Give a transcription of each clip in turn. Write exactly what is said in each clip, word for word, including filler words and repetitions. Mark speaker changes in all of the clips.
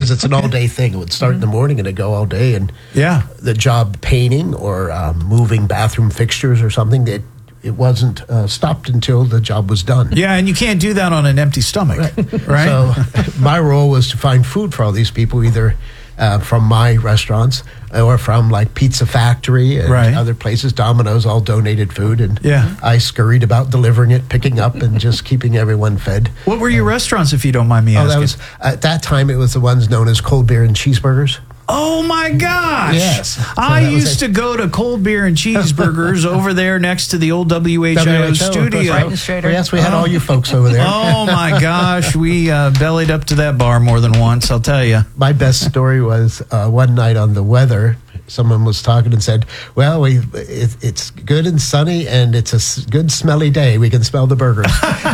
Speaker 1: because it's an all-day thing. It would start in the morning and it'd go all day. And
Speaker 2: yeah,
Speaker 1: the job painting or um, moving bathroom fixtures or something, that it wasn't uh, stopped until the job was done.
Speaker 2: Yeah, and you can't do that on an empty stomach, right? right?
Speaker 1: So my role was to find food for all these people, either uh, from my restaurants or from like Pizza Factory and
Speaker 2: right.
Speaker 1: other places. Domino's all donated food, and
Speaker 2: yeah.
Speaker 1: I scurried about delivering it, picking up, and just keeping everyone fed.
Speaker 2: What were your um, restaurants, if you don't mind me
Speaker 1: oh,
Speaker 2: asking?
Speaker 1: That was, at that time, it was the ones known as Cold Beer and Cheeseburgers.
Speaker 2: Oh, my gosh.
Speaker 1: Yes. So
Speaker 2: I used to go to Cold Beer and Cheeseburgers over there next to the old W H O,
Speaker 1: W H O
Speaker 2: studio.
Speaker 1: Right. Well, yes, we had oh. all you folks over there.
Speaker 2: Oh, my gosh. We uh, bellied up to that bar more than once, I'll tell you.
Speaker 1: My best story was uh, one night on the weather. Someone was talking and said, well, we it, it's good and sunny, and it's a s- good smelly day. We can smell the burgers.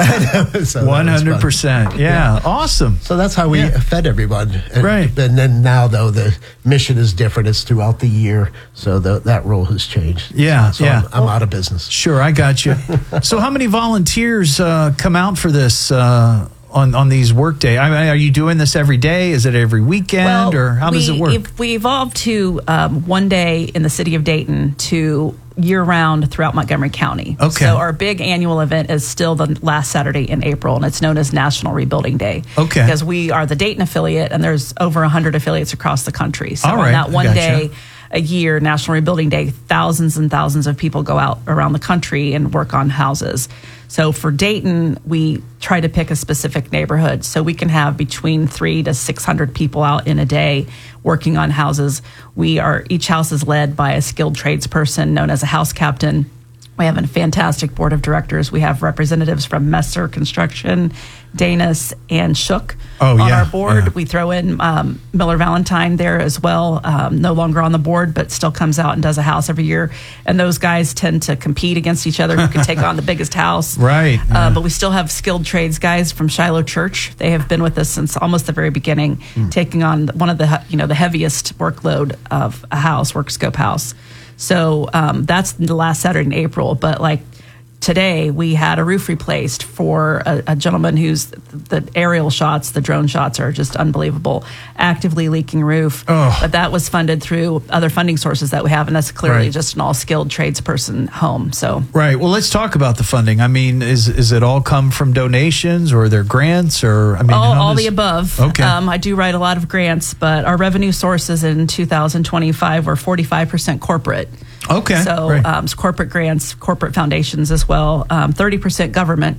Speaker 1: So
Speaker 2: one hundred percent. Yeah. yeah. Awesome.
Speaker 1: So that's how we yeah. fed everyone. And,
Speaker 2: right.
Speaker 1: And then now, though, the mission is different. It's throughout the year. So the, that role has changed.
Speaker 2: Yeah.
Speaker 1: So
Speaker 2: yeah.
Speaker 1: I'm, I'm out of business.
Speaker 2: Sure. I got you. So how many volunteers uh, come out for this uh On, on these work days? I mean, are you doing this every day? Is it every weekend?
Speaker 3: Well,
Speaker 2: or how
Speaker 3: we,
Speaker 2: does it work?
Speaker 3: If we evolved to um, one day in the city of Dayton to year-round throughout Montgomery County.
Speaker 2: Okay.
Speaker 3: So our big annual event is still the last Saturday in April, and it's known as National Rebuilding Day.
Speaker 2: Okay.
Speaker 3: Because we are the Dayton affiliate, and there's over one hundred affiliates across the country. So
Speaker 2: All right,
Speaker 3: on that one
Speaker 2: gotcha.
Speaker 3: day a year, National Rebuilding Day, thousands and thousands of people go out around the country and work on houses. So for Dayton, we try to pick a specific neighborhood so we can have between three to six hundred people out in a day working on houses. We are each house is led by a skilled tradesperson known as a house captain. We have a fantastic board of directors. We have representatives from Messer Construction, Danis, and Shook
Speaker 2: oh,
Speaker 3: on
Speaker 2: yeah,
Speaker 3: our board.
Speaker 2: Yeah.
Speaker 3: We throw in um, Miller Valentine there as well, um, no longer on the board, but still comes out and does a house every year. And those guys tend to compete against each other who can take on the biggest house.
Speaker 2: Right.
Speaker 3: Uh,
Speaker 2: yeah.
Speaker 3: But we still have skilled trades guys from Shiloh Church. They have been with us since almost the very beginning, mm. taking on one of the you know the heaviest workload of a house, work scope house. So um, that's the last Saturday in April. But like today, we had a roof replaced for a, a gentleman who's the aerial shots, the drone shots are just unbelievable. Actively leaking roof.
Speaker 2: Oh.
Speaker 3: But that was funded through other funding sources that we have, and that's clearly
Speaker 2: Right.
Speaker 3: just an all-skilled tradesperson home. So
Speaker 2: Right. Well, let's talk about the funding. I mean, is is it all come from donations, or are there grants, or I mean,
Speaker 3: all,
Speaker 2: how
Speaker 3: all
Speaker 2: does-
Speaker 3: the above.
Speaker 2: Okay.
Speaker 3: Um, I do write a lot of grants, but our revenue sources in two thousand twenty-five were forty-five percent corporate.
Speaker 2: Okay.
Speaker 3: So
Speaker 2: right.
Speaker 3: um, it's corporate grants, corporate foundations as well, um, thirty percent government.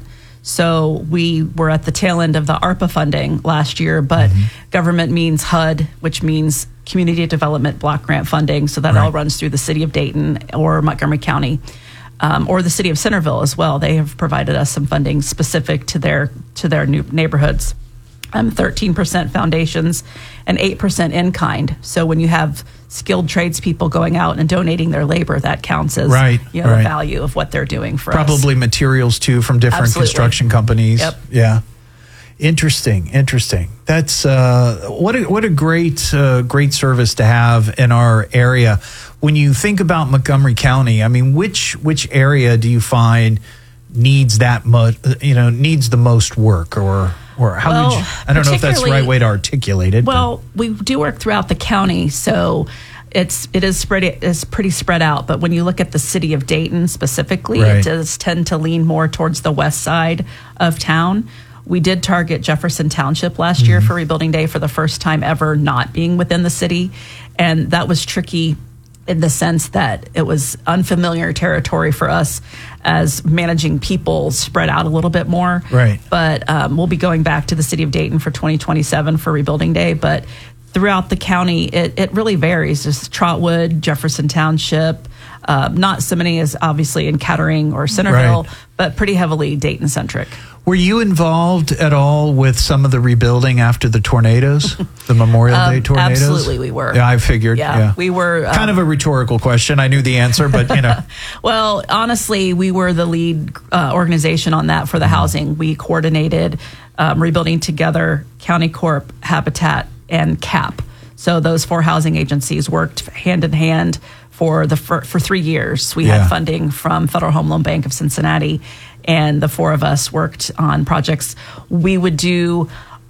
Speaker 3: So we were at the tail end of the ARPA funding last year, but mm-hmm. government means H U D, which means Community Development Block Grant Funding. So that
Speaker 2: Right.
Speaker 3: all runs through the city of Dayton or Montgomery County. Um, or the city of Centerville as well. They have provided us some funding specific to their to their new neighborhoods. Um, thirteen percent foundations and eight percent in kind. So when you have skilled tradespeople going out and donating their labor, that counts as
Speaker 2: Right,
Speaker 3: you know
Speaker 2: right.
Speaker 3: the value of what they're doing for us.
Speaker 2: Probably materials too from different
Speaker 3: Absolutely.
Speaker 2: construction companies.
Speaker 3: Yep.
Speaker 2: Yeah. Interesting. Interesting. That's uh, what a what a great uh, great service to have in our area. When you think about Montgomery County, I mean, which which area do you find needs that much? You know, needs the most work, or or how
Speaker 3: Well,
Speaker 2: would you? I don't know if that's the right way to articulate it.
Speaker 3: Well, we do work throughout the county, so it's it is spread it is pretty spread out. But when you look at the city of Dayton specifically,
Speaker 2: Right.
Speaker 3: it does tend to lean more towards the west side of town. We did target Jefferson Township last mm-hmm. year for Rebuilding Day for the first time ever not being within the city, and that was tricky in the sense that it was unfamiliar territory for us as managing people spread out a little bit more.
Speaker 2: Right.
Speaker 3: But um, we'll be going back to the city of Dayton for twenty twenty-seven for Rebuilding Day. But throughout the county, it, it really varies. There's Trotwood, Jefferson Township, uh, not so many as obviously in Kettering or Centerville,
Speaker 2: Right.
Speaker 3: but pretty heavily Dayton-centric.
Speaker 2: Were you involved at all with some of the rebuilding after the tornadoes, the Memorial Day
Speaker 3: Um,
Speaker 2: tornadoes?
Speaker 3: absolutely, we were.
Speaker 2: Yeah, I figured.
Speaker 3: Yeah,
Speaker 2: Yeah,
Speaker 3: we were. Um,
Speaker 2: kind of a rhetorical question. I knew the answer, but you know.
Speaker 3: Well, honestly, we were the lead uh, organization on that for the housing. We coordinated um, Rebuilding Together, County Corp, Habitat, and C A P. So those four housing agencies worked hand in hand for the for, for three years. We
Speaker 2: Yeah.
Speaker 3: had funding from Federal Home Loan Bank of Cincinnati, and the four of us worked on projects. We would do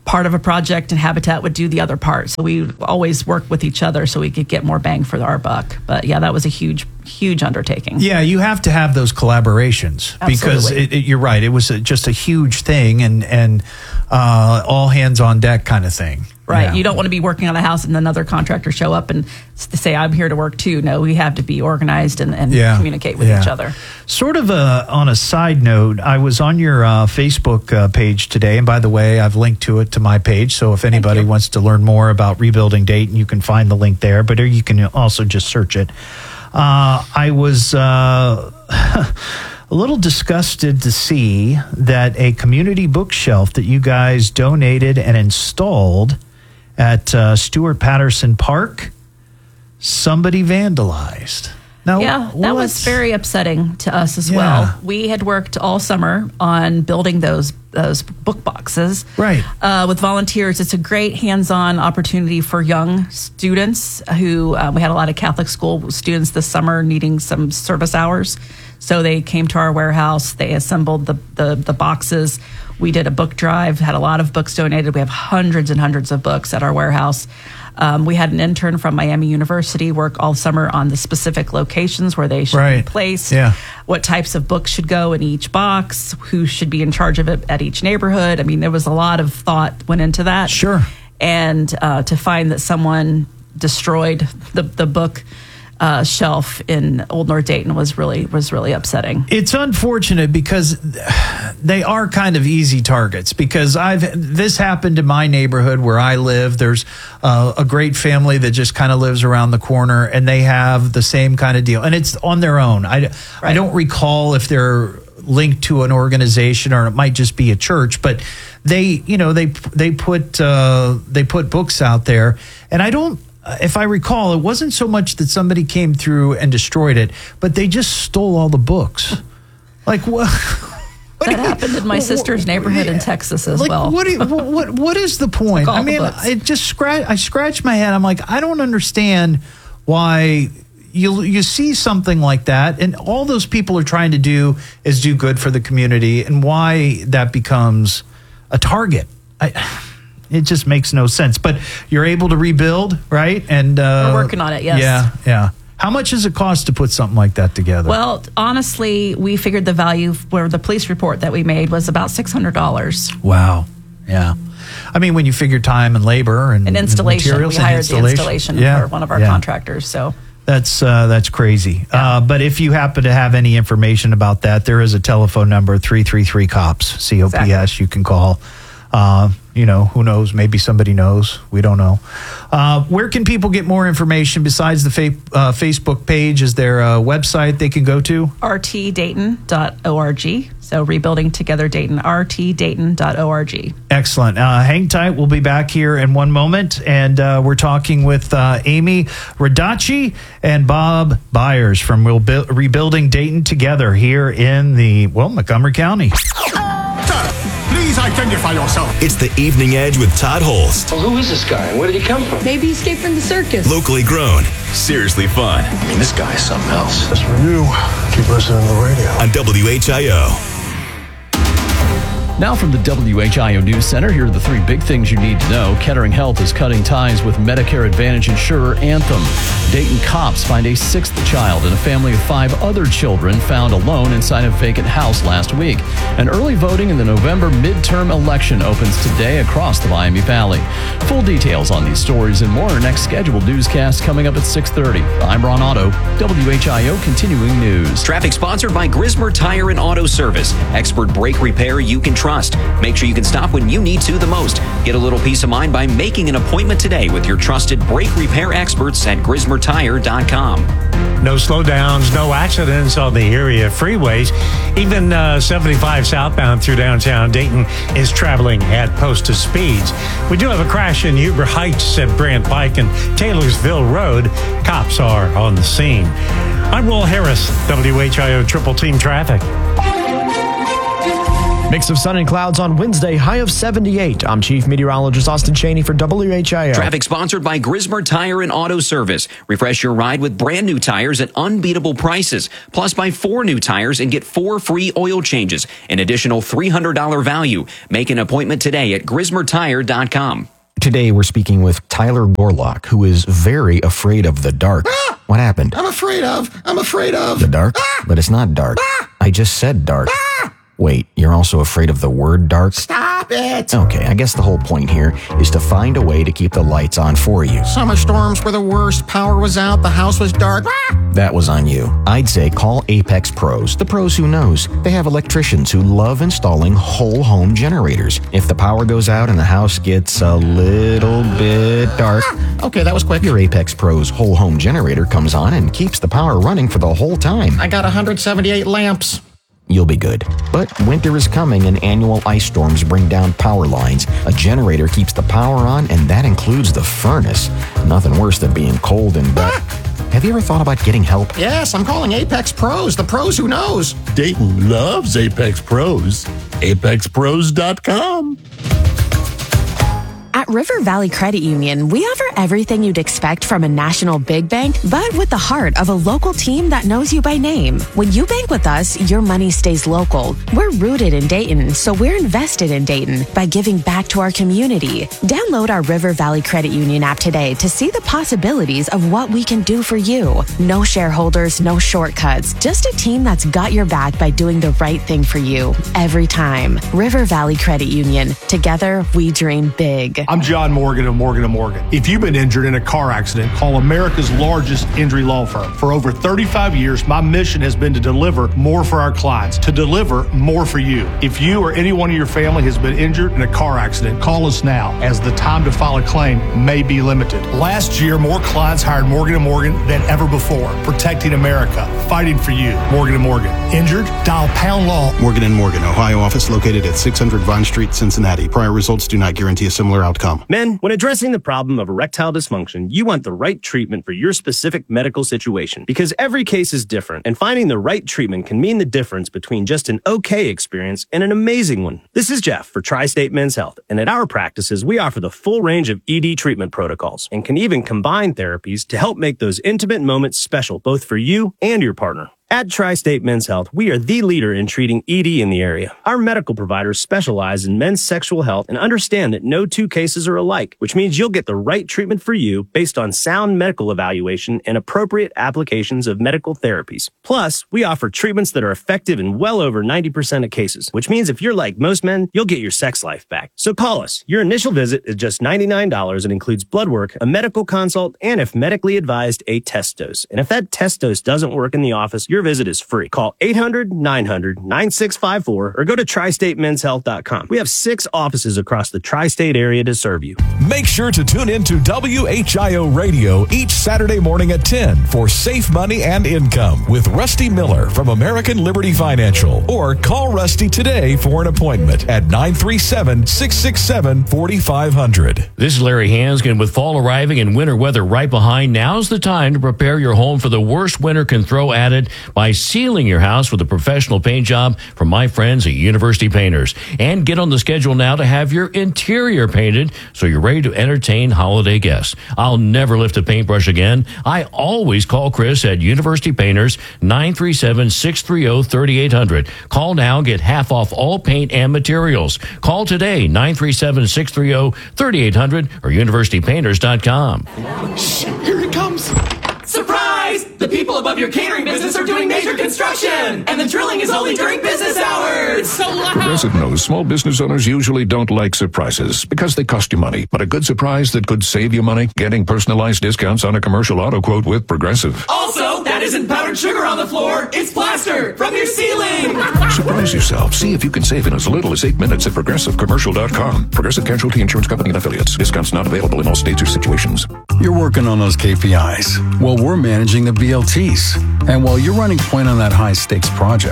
Speaker 3: part of a project and Habitat would do the other part. So we always work with each other so we could get more bang for our buck. But yeah, that was a huge, huge undertaking.
Speaker 2: Yeah, you have to have those collaborations because it, it, you're right. It was a, just a huge thing and, and uh, all hands on deck kind of thing.
Speaker 3: Right.
Speaker 2: Yeah.
Speaker 3: You don't want to be working on a house and another contractor show up and say, I'm here to work too. No, we have to be organized and, and
Speaker 2: yeah.
Speaker 3: communicate with
Speaker 2: yeah.
Speaker 3: each other.
Speaker 2: Sort of a, on a side note, I was on your uh, Facebook uh, page today. And by the way, I've linked to it to my page. So if anybody wants to learn more about Rebuilding Dayton, you can find the link there. But you can also just search it. Uh, I was uh, a little disgusted to see that a community bookshelf that you guys donated and installed at uh, Stuart Patterson Park, somebody vandalized. Now,
Speaker 3: yeah, that was
Speaker 2: what's-
Speaker 3: very upsetting to us as
Speaker 2: Yeah.
Speaker 3: well. We had worked all summer on building those those book boxes,
Speaker 2: Right.
Speaker 3: Uh, with volunteers. It's a great hands-on opportunity for young students who um, we had a lot of Catholic school students this summer needing some service hours. So they came to our warehouse. They assembled the the, the boxes. We did a book drive. Had a lot of books donated. We have hundreds and hundreds of books at our warehouse. Um, we had an intern from Miami University work all summer on the specific locations where they should
Speaker 2: Right.
Speaker 3: be placed,
Speaker 2: Yeah.
Speaker 3: what types of books should go in each box, who should be in charge of it at each neighborhood. I mean, there was a lot of thought went into that.
Speaker 2: Sure.
Speaker 3: And uh, to find that someone destroyed the, the book uh, shelf in Old North Dayton was really was really upsetting.
Speaker 2: It's unfortunate because they are kind of easy targets. Because I've this happened in my neighborhood where I live. There's uh, a great family that just kind of lives around the corner, and they have the same kind of deal, and it's on their own. I I don't recall if they're linked to an organization or it might just be a church, but they you know they they put uh, they put books out there, and I don't. If I recall, it wasn't so much that somebody came through and destroyed it, but they just stole all the books. Like what? what
Speaker 3: That happened in my sister's neighborhood in Texas as
Speaker 2: like,
Speaker 3: well.
Speaker 2: What, do you- what? What? What is the point?
Speaker 3: all
Speaker 2: I
Speaker 3: the
Speaker 2: mean,
Speaker 3: books.
Speaker 2: it just scratch. I scratch my head. I'm like, I don't understand why you you see something like that, and all those people are trying to do is do good for the community, and why that becomes a target. I. It just makes no sense. But you're able to rebuild, right? And uh,
Speaker 3: We're working on it, yes.
Speaker 2: Yeah, yeah. How much does it cost to put something like that together?
Speaker 3: Well, honestly, we figured the value for the police report that we made was about six hundred dollars.
Speaker 2: Wow. Yeah. I mean, when you figure time and labor and,
Speaker 3: An installation.
Speaker 2: materials
Speaker 3: We
Speaker 2: and
Speaker 3: hired the installation
Speaker 2: Yeah,
Speaker 3: for one of our
Speaker 2: yeah.
Speaker 3: contractors. So
Speaker 2: That's uh, that's crazy. Uh, but if you happen to have any information about that, there is a telephone number, three three three COPS, C O P S,
Speaker 3: Exactly.
Speaker 2: you can call. Uh, you know, who knows? Maybe somebody knows. We don't know. Uh, where can people get more information besides the fa- uh, Facebook page? Is there a website they can go to?
Speaker 3: r t dayton dot org. So Rebuilding Together Dayton, r t dayton dot org.
Speaker 2: Excellent. Uh, hang tight. We'll be back here in one moment. And uh, we're talking with uh, Amy Radacci and Bob Byers from Rebu- Rebuilding Dayton Together here in the, well, Montgomery County.
Speaker 4: Please identify yourself.
Speaker 5: It's the Evening Edge with Todd Holst.
Speaker 6: Well, who is this guy and where did he come from?
Speaker 7: Maybe he escaped from the circus.
Speaker 5: Locally grown, seriously fun.
Speaker 6: I mean, this guy is something else.
Speaker 4: As for you, keep listening to the radio.
Speaker 5: On W H I O.
Speaker 8: Now from the W H I O News Center, here are the three big things you need to know. Kettering Health is cutting ties with Medicare Advantage insurer Anthem. Dayton cops find a sixth child and a family of five other children found alone inside a vacant house last week. And early voting in the November midterm election opens today across the Miami Valley. Full details on these stories and more are next scheduled newscast coming up at six thirty. I'm Ron Otto, W H I O Continuing News.
Speaker 9: Traffic sponsored by Grismer Tire and Auto Service. Expert brake repair you can trust. Make sure you can stop when you need to the most. Get a little peace of mind by making an appointment today with your trusted brake repair experts at grismer tire dot com.
Speaker 10: No slowdowns, no accidents on the area freeways. Even uh, seventy-five southbound through downtown Dayton is traveling at posted speeds. We do have a crash in Huber Heights at Brant Pike and Taylorsville Road. Cops are on the scene. I'm Will Harris, W H I O Triple Team Traffic.
Speaker 7: Mix of sun and clouds on Wednesday, high of seventy-eight. I'm Chief Meteorologist Austin Cheney for W H I O.
Speaker 9: Traffic sponsored by Grismer Tire and Auto Service. Refresh your ride with brand new tires at unbeatable prices. Plus, buy four new tires and get four free oil changes. An additional three hundred dollars value. Make an appointment today at grismer tire dot com.
Speaker 11: Today, we're speaking with Tyler Gorlock, who is very afraid of the dark.
Speaker 4: Ah!
Speaker 11: What happened?
Speaker 4: I'm afraid of. I'm afraid of.
Speaker 11: The dark?
Speaker 4: Ah!
Speaker 11: But it's not dark.
Speaker 4: Ah!
Speaker 11: I just said dark.
Speaker 4: Ah!
Speaker 11: Wait, you're also afraid of the word dark?
Speaker 4: Stop it.
Speaker 11: Okay, I guess the whole point here is to find a way to keep the lights on for you.
Speaker 4: Summer storms were the worst. Power was out. The house was dark. Ah!
Speaker 11: That was on you. I'd say call Apex Pros, the pros who knows. They have electricians who love installing whole home generators. If the power goes out and the house gets a little bit dark,
Speaker 4: Ah! Okay, that was quick.
Speaker 11: your Apex Pros whole home generator comes on and keeps the power running for the whole time.
Speaker 4: I got one hundred seventy-eight lamps.
Speaker 11: You'll be good. But winter is coming and annual ice storms bring down power lines. A generator keeps the power on, and that includes the furnace. Nothing worse than being cold and wet. Have you ever thought about getting help?
Speaker 4: Yes, I'm calling Apex Pros, the pros who knows.
Speaker 12: Dayton loves Apex Pros. apex pros dot com.
Speaker 13: At River Valley Credit Union, we offer everything you'd expect from a national big bank, but with the heart of a local team that knows you by name. When you bank with us, your money stays local. We're rooted in Dayton, so we're invested in Dayton by giving back to our community. Download our River Valley Credit Union app today to see the possibilities of what we can do for you. No shareholders, no shortcuts, just a team that's got your back by doing the right thing for you every time. River Valley Credit Union. Together, we dream big.
Speaker 14: I'm John Morgan of Morgan and Morgan. If you've been injured in a car accident, call America's largest injury law firm. For over thirty-five years, my mission has been to deliver more for our clients, to deliver more for you. If you or anyone in your family has been injured in a car accident, call us now, as the time to file a claim may be limited. Last year, more clients hired Morgan and Morgan than ever before, protecting America, fighting for you. Morgan and Morgan. Injured? Dial pound law.
Speaker 15: Morgan and Morgan, Ohio office located at six hundred Vine Street, Cincinnati. Prior results do not guarantee a similar outcome.
Speaker 16: Men, when addressing the problem of erectile dysfunction, you want the right treatment for your specific medical situation, because every case is different, and finding the right treatment can mean the difference between just an okay experience and an amazing one. This is Jeff for Tri-State Men's Health, and at our practices, we offer the full range of E D treatment protocols and can even combine therapies to help make those intimate moments special, both for you and your partner. At Tri-State Men's Health, we are the leader in treating E D in the area. Our medical providers specialize in men's sexual health and understand that no two cases are alike, which means you'll get the right treatment for you based on sound medical evaluation and appropriate applications of medical therapies. Plus, we offer treatments that are effective in well over ninety percent of cases, which means if you're like most men, you'll get your sex life back. So call us. Your initial visit is just ninety-nine dollars and includes blood work, a medical consult, and if medically advised, a test dose. And if that test dose doesn't work in the office, your visit is free. Call eight hundred, nine hundred, nine six five four or go to tri state men's health dot com. We have six offices across the tri-state area to serve you.
Speaker 17: Make sure to tune in to W H I O Radio each Saturday morning at ten for Safe Money and Income with Rusty Miller from American Liberty Financial. Or call Rusty today for an appointment at nine three seven, six six seven, four five zero zero.
Speaker 18: This is Larry Hanskin. With fall arriving and winter weather right behind, now's the time to prepare your home for the worst winter can throw at it by sealing your house with a professional paint job from my friends at University Painters. And get on the schedule now to have your interior painted so you're ready to entertain holiday guests. I'll never lift a paintbrush again. I always call Chris at University Painters, nine three seven, six three zero, three eight zero zero. Call now, get half off all paint and materials. Call today, nine three seven, six three zero, three eight zero zero or university painters dot com.
Speaker 4: Shh, here it comes.
Speaker 19: Surprise! The people above your catering business are doing major construction, and the drilling is only during business hours. So loud.
Speaker 20: Progressive knows small business owners usually don't like surprises because they cost you money. But a good surprise that could save you money? Getting personalized discounts on a commercial auto quote with Progressive.
Speaker 19: Also, that isn't powdered sugar on the floor. It's plaster from your ceiling.
Speaker 20: Surprise yourself. See if you can save in as little as eight minutes at progressive commercial dot com. Progressive Casualty Insurance Company and Affiliates. Discounts not available in all states or situations.
Speaker 21: You're working on those K P Is. Well, we're managing the B L Ts. And while you're running point on that high-stakes project,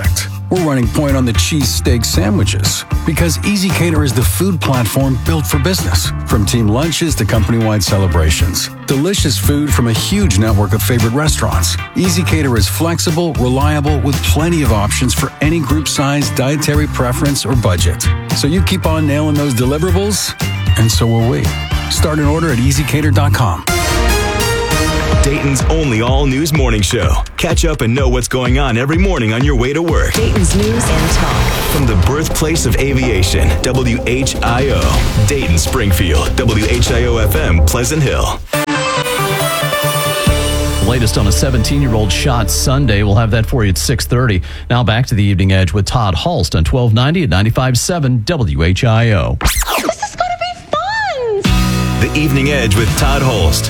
Speaker 21: we're running point on the cheesesteak sandwiches because ezCater is the food platform built for business. From team lunches to company-wide celebrations, delicious food from a huge network of favorite restaurants. ezCater is flexible, reliable, with plenty of options for any group size, dietary preference, or budget. So you keep on nailing those deliverables, and so will we. Start an order at easy cater dot com.
Speaker 5: Dayton's only all-news morning show. Catch up and know what's going on every morning on your way to work.
Speaker 22: Dayton's news and talk.
Speaker 5: From the birthplace of aviation, W H I O. Dayton, Springfield, W H I O F M, Pleasant Hill.
Speaker 8: Latest on a seventeen-year-old shot Sunday. We'll have that for you at six thirty. Now back to the Evening Edge with Todd Hulst on twelve ninety at ninety-five point seven W H I O.
Speaker 22: This is going to be fun!
Speaker 5: The Evening Edge with Todd Hulst.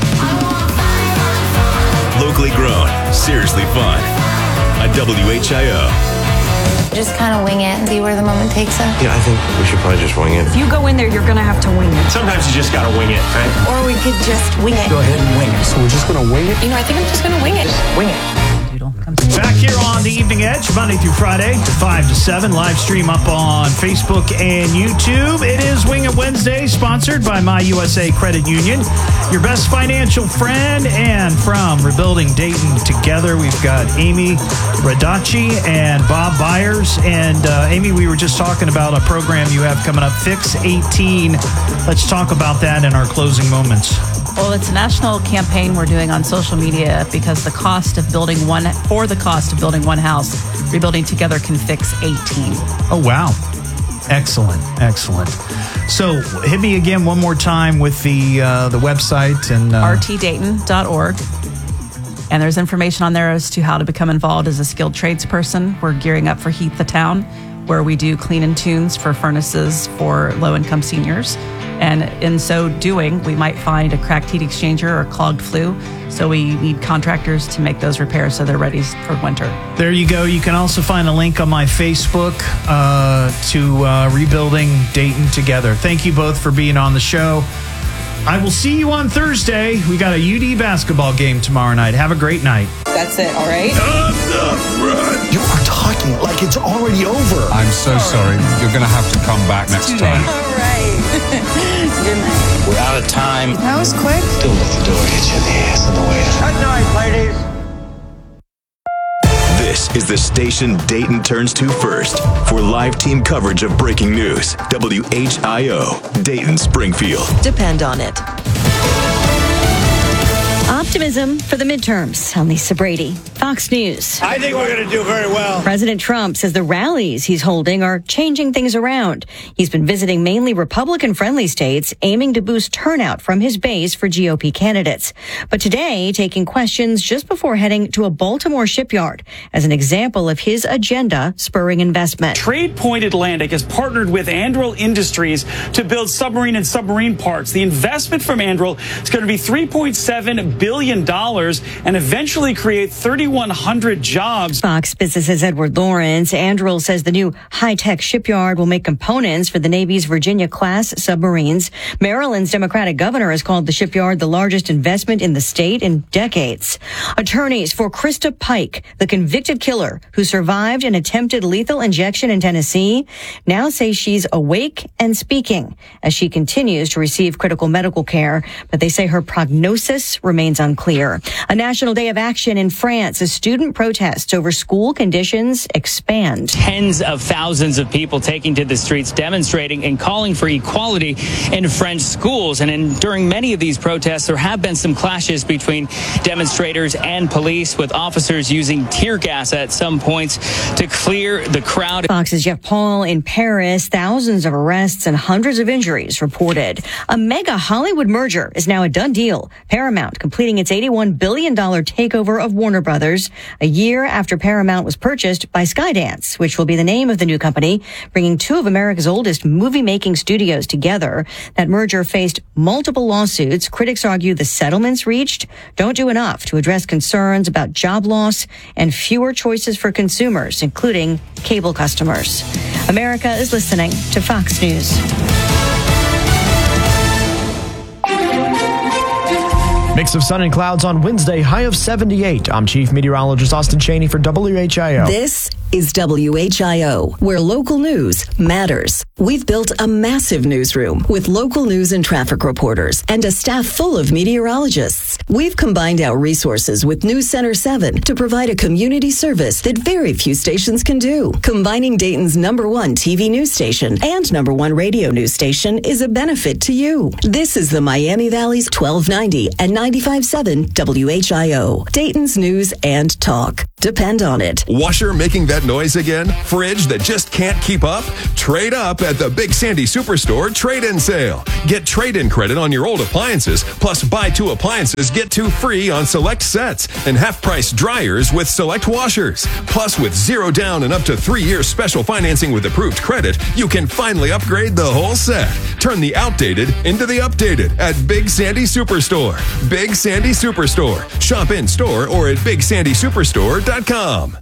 Speaker 5: Locally grown, seriously fun. On W H I O.
Speaker 23: Just kind of wing it and see where the moment takes us.
Speaker 6: Yeah, I think we should probably just wing it.
Speaker 23: If you go in there, you're going to have to wing it.
Speaker 6: Sometimes you just gotta wing it, right?
Speaker 23: Or we could just wing it.
Speaker 6: Go ahead and wing it. So we're just gonna wing it?
Speaker 23: You know, I think I'm just going to wing it.
Speaker 6: Just wing it.
Speaker 2: Back here on the Evening Edge, Monday through Friday, five to seven. Live stream up on Facebook and YouTube. It is Wing It Wednesday, sponsored by My U S A Credit Union, your best financial friend. And from Rebuilding Dayton Together, we've got Amy Radacci and Bob Byers. And uh, Amy, we were just talking about a program you have coming up, Fix eighteen. Let's talk about that in our closing moments.
Speaker 3: Well, it's a national campaign we're doing on social media because the cost of building one, for the cost of building one house, Rebuilding Together can fix eighteen.
Speaker 2: Oh, wow. Excellent. Excellent. So hit me again one more time with the uh, the website. and uh,
Speaker 3: R T Dayton dot org. And there's information on there as to how to become involved as a skilled tradesperson. We're gearing up for Heat the Town, where we do clean and tunes for furnaces for low-income seniors. And in so doing, we might find a cracked heat exchanger or clogged flue. So we need contractors to make those repairs so they're ready for winter.
Speaker 2: There you go. You can also find a link on my Facebook uh, to uh, Rebuilding Dayton Together. Thank you both for being on the show. I will see you on Thursday. We got a U D basketball game tomorrow night. Have a great night.
Speaker 24: That's it, all right?
Speaker 12: You are talking like it's already over.
Speaker 25: I'm so sorry. You're going to have to come back next time.
Speaker 24: All right. Good night.
Speaker 6: We're out of time.
Speaker 24: That was quick.
Speaker 6: Don't let the door hit you in the ass on the way.
Speaker 24: Good night, ladies.
Speaker 5: This is the station Dayton turns to first for live team coverage of breaking news. W H I O, Dayton, Springfield.
Speaker 22: Depend on it.
Speaker 26: Optimism for the midterms. I'm Lisa Brady, Fox News.
Speaker 27: I think we're going to do very well.
Speaker 26: President Trump says the rallies he's holding are changing things around. He's been visiting mainly Republican-friendly states, aiming to boost turnout from his base for G O P candidates. But today, taking questions just before heading to a Baltimore shipyard as an example of his agenda spurring investment.
Speaker 28: Trade Point Atlantic has partnered with Anduril Industries to build submarine and submarine parts. The investment from Anduril is going to be three point seven billion dollars and eventually create thirty-one hundred jobs.
Speaker 26: Fox Business's Edward Lawrence. Anduril says the new high-tech shipyard will make components for the Navy's Virginia-class submarines. Maryland's Democratic governor has called the shipyard the largest investment in the state in decades. Attorneys for Krista Pike, the convicted killer who survived an attempted lethal injection in Tennessee, now say she's awake and speaking as she continues to receive critical medical care, but they say her prognosis remains unclear. A national day of action in France as student protests over school conditions expand.
Speaker 28: Tens of thousands of people taking to the streets demonstrating and calling for equality in French schools. And in, during many of these protests, there have been some clashes between demonstrators and police, with officers using tear gas at some points to clear the crowd.
Speaker 26: Fox's Jeff Paul in Paris. Thousands of arrests and hundreds of injuries reported. A mega Hollywood merger is now a done deal. Paramount completing its eighty-one billion dollars takeover of Warner Brothers a year after Paramount was purchased by Skydance, which will be the name of the new company, bringing two of America's oldest movie-making studios together. That merger faced multiple lawsuits. Critics argue the settlements reached don't do enough to address concerns about job loss and fewer choices for consumers, including cable customers. America is listening to Fox News.
Speaker 7: Mix of sun and clouds on Wednesday, high of seventy-eight. I'm Chief Meteorologist Austin Cheney for W H I O.
Speaker 22: This
Speaker 1: is W H I O, where local news matters. We've built a massive newsroom with local news and traffic reporters and a staff full of meteorologists. We've combined our resources with News Center seven to provide a community service that very few stations can do. Combining Dayton's number one T V news station and number one radio news station is a benefit to you. This is the Miami Valley's twelve ninety and ninety-five point seven W H I O, Dayton's news and talk. Depend on it.
Speaker 9: Washer making that noise again? Fridge that just can't keep up? Trade up at the Big Sandy Superstore trade-in sale. Get trade-in credit on your old appliances, plus buy two appliances, get two free on select sets, and half-price dryers with select washers. Plus, with zero down and up to three years special financing with approved credit, you can finally upgrade the whole set. Turn the outdated into the updated at Big Sandy Superstore. Big Sandy Superstore. Shop in-store or at big sandy superstore dot com.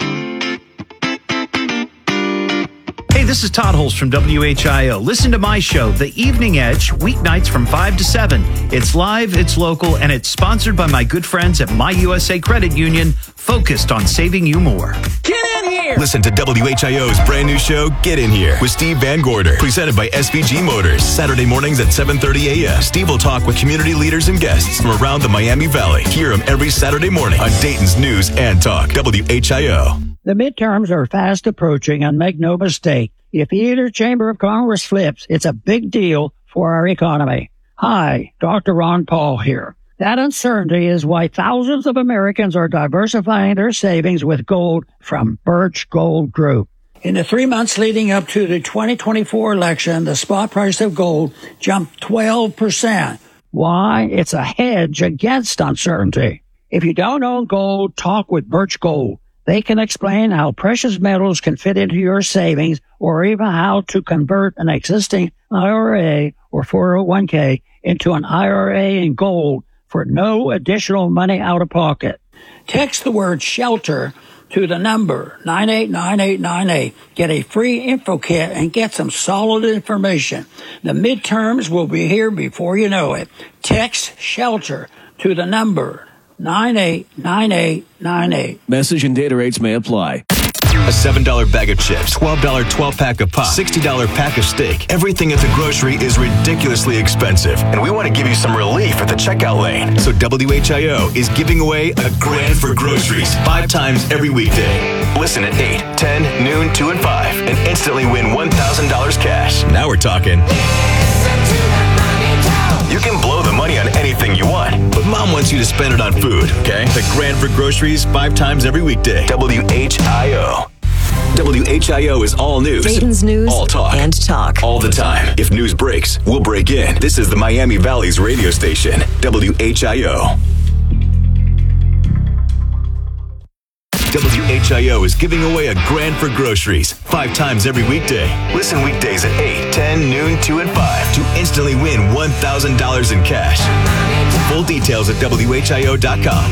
Speaker 2: Hey, this is Todd Holst from W H I O. Listen to my show, The Evening Edge, weeknights from five to seven. It's live, it's local, and it's sponsored by my good friends at My U S A Credit Union, focused on saving you more.
Speaker 5: Get in here! Listen to W H I O's brand new show, Get In Here, with Steve Van Gorder, presented by S V G Motors. Saturday mornings at seven thirty a.m. Steve will talk with community leaders and guests from around the Miami Valley. Hear him every Saturday morning on Dayton's News and Talk, W H I O.
Speaker 10: The midterms are fast approaching, and make no mistake, if either chamber of Congress flips, it's a big deal for our economy. Hi, Doctor Ron Paul here. That uncertainty is why thousands of Americans are diversifying their savings with gold from Birch Gold Group. In the three months leading up to the twenty twenty-four election, the spot price of gold jumped twelve percent. Why? It's a hedge against uncertainty. If you don't own gold, talk with Birch Gold. They can explain how precious metals can fit into your savings, or even how to convert an existing I R A or four oh one k into an I R A in gold for no additional money out of pocket. Text the word SHELTER to the number nine eight nine eight nine eight. Get a free info kit and get some solid information. The midterms will be here before you know it. Text SHELTER to the number nine eight nine eight nine eight.
Speaker 11: Message and data rates may apply.
Speaker 5: A seven dollar bag of chips, twelve dollar twelve-pack of pop, sixty dollar pack of steak. Everything at the grocery is ridiculously expensive, and we want to give you some relief at the checkout lane. So W H I O is giving away a grand for groceries five times every weekday. Listen at eight, ten, noon, two, and five, and instantly win one thousand dollars cash. Now we're talking. You can blow the money on anything you want, but Mom wants you to spend it on food, okay? The grand for groceries five times every weekday. W H I O. W H I O is all news.
Speaker 1: Dayton's news
Speaker 5: all talk.
Speaker 1: and talk.
Speaker 5: All the time. If news breaks, we'll break in. This is the Miami Valley's radio station, W H I O. W H I O is giving away a grand for groceries five times every weekday. Listen weekdays at eight, ten, noon, two, and five to instantly win one thousand dollars in cash. Full details at W H I O dot com.